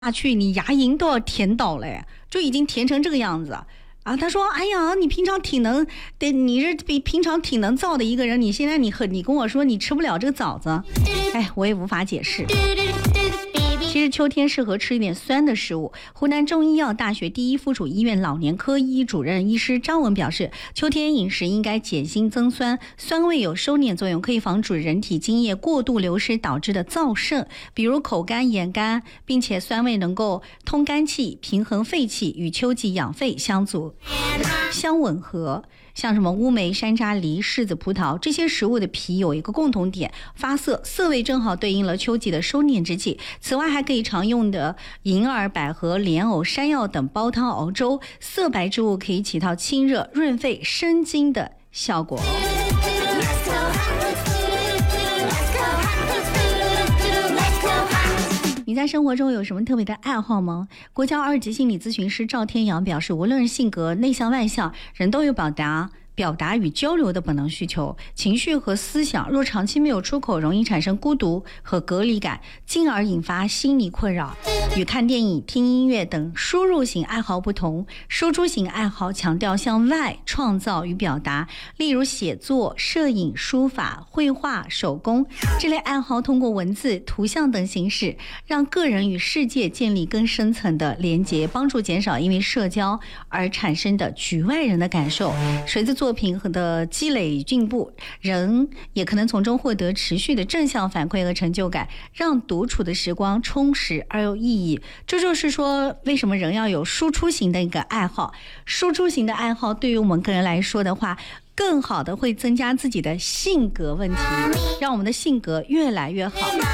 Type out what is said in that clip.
下去，你牙龈都要甜倒了，就已经甜成这个样子啊！他说：“哎呀，你平常挺能，你是比平常挺能造的一个人，你现在你跟我说你吃不了这个枣子，哎，我也无法解释。”其实秋天适合吃一点酸的食物。湖南中医药大学第一附属医院老年科医主任医师张文表示，秋天饮食应该减辛增酸，酸味有收敛作用，可以防止人体津液过度流失导致的燥肾，比如口干眼干，并且酸味能够通肝气、平衡肺气，与秋季养肺相吻合。像什么乌梅、山楂、梨、柿子、葡萄这些食物的皮有一个共同点，发色，色味正好对应了秋季的收敛之气。此外，还可以常用的银耳、百合、莲藕、山药等煲汤熬粥，色白之物可以起到清热、润肺、生津的效果。你在生活中有什么特别的爱好吗？国家2级心理咨询师赵天阳表示，无论是性格内向外向，人都有表达与交流的本能需求，情绪和思想若长期没有出口，容易产生孤独和隔离感，进而引发心理困扰。与看电影、听音乐等输入型爱好不同，输出型爱好强调向外创造与表达，例如写作、摄影、书法、绘画、手工这类爱好，通过文字、图像等形式，让个人与世界建立更深层的连结，帮助减少因为社交而产生的局外人的感受。随着作品的积累进步，人也可能从中获得持续的正向反馈和成就感，让独处的时光充实而有意义。这就是说，为什么人要有输出型的一个爱好？输出型的爱好对于我们个人来说的话，更好的会增加自己的性格问题，让我们的性格越来越好。